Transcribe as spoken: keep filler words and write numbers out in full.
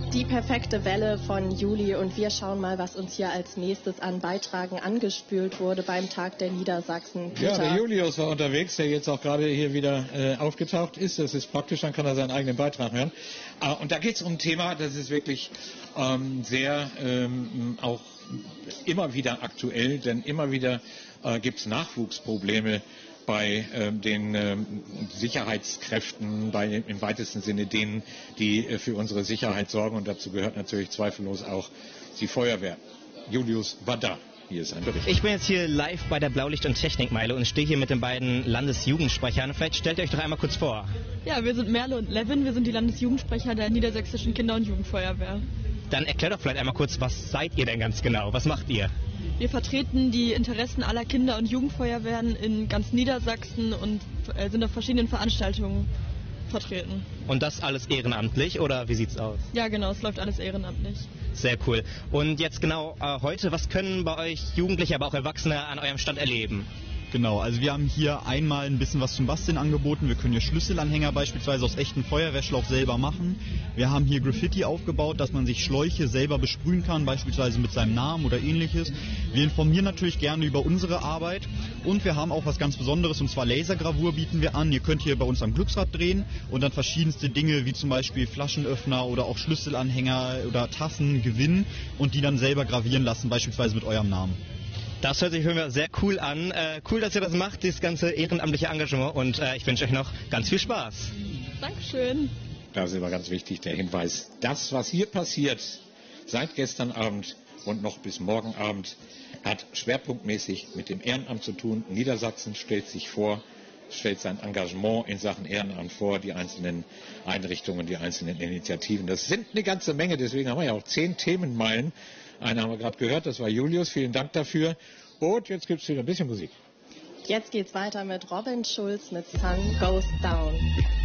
Die perfekte Welle von Juli und wir schauen mal, was uns hier als nächstes an Beitragen angespült wurde beim Tag der Niedersachsen. Peter. Ja, der Julius war unterwegs, der jetzt auch gerade hier wieder äh, aufgetaucht ist. Das ist praktisch, dann kann er seinen eigenen Beitrag hören. Äh, und da geht es um ein Thema, das ist wirklich ähm, sehr ähm, auch immer wieder aktuell, denn immer wieder äh, gibt es Nachwuchsprobleme bei äh, den äh, Sicherheitskräften, bei im weitesten Sinne denen, die äh, für unsere Sicherheit sorgen. Und dazu gehört natürlich zweifellos auch die Feuerwehr. Julius war da. Hier ist ein Bericht. Ich bin jetzt hier live bei der Blaulicht- und Technikmeile und stehe hier mit den beiden Landesjugendsprechern. Vielleicht stellt ihr euch doch einmal kurz vor. Ja, wir sind Merle und Levin. Wir sind die Landesjugendsprecher der Niedersächsischen Kinder- und Jugendfeuerwehr. Dann erklärt doch vielleicht einmal kurz, was seid ihr denn ganz genau? Was macht ihr? Wir vertreten die Interessen aller Kinder- und Jugendfeuerwehren in ganz Niedersachsen und äh, sind auf verschiedenen Veranstaltungen vertreten. Und das alles ehrenamtlich oder wie sieht's aus? Ja, genau, es läuft alles ehrenamtlich. Sehr cool. Und jetzt genau äh, heute, was können bei euch Jugendliche, aber auch Erwachsene an eurem Stand erleben? Genau, also wir haben hier einmal ein bisschen was zum Basteln angeboten. Wir können hier Schlüsselanhänger beispielsweise aus echtem Feuerwehrschlauch selber machen. Wir haben hier Graffiti aufgebaut, dass man sich Schläuche selber besprühen kann, beispielsweise mit seinem Namen oder ähnliches. Wir informieren natürlich gerne über unsere Arbeit und wir haben auch was ganz Besonderes, und zwar Lasergravur bieten wir an. Ihr könnt hier bei uns am Glücksrad drehen und dann verschiedenste Dinge wie zum Beispiel Flaschenöffner oder auch Schlüsselanhänger oder Tassen gewinnen und die dann selber gravieren lassen, beispielsweise mit eurem Namen. Das hört sich für mich sehr cool an. Äh, cool, dass ihr das macht, dieses ganze ehrenamtliche Engagement. Und äh, ich wünsche euch noch ganz viel Spaß. Dankeschön. Das ist immer ganz wichtig, der Hinweis. Das, was hier passiert, seit gestern Abend und noch bis morgen Abend, hat schwerpunktmäßig mit dem Ehrenamt zu tun. Niedersachsen stellt sich vor, stellt sein Engagement in Sachen Ehrenamt vor, die einzelnen Einrichtungen, die einzelnen Initiativen. Das sind eine ganze Menge, deswegen haben wir ja auch zehn Themenmeilen. Eine haben wir gerade gehört, das war Julius, vielen Dank dafür. Und jetzt gibt es wieder ein bisschen Musik. Jetzt geht's weiter mit Robin Schulz mit Sun Goes Down.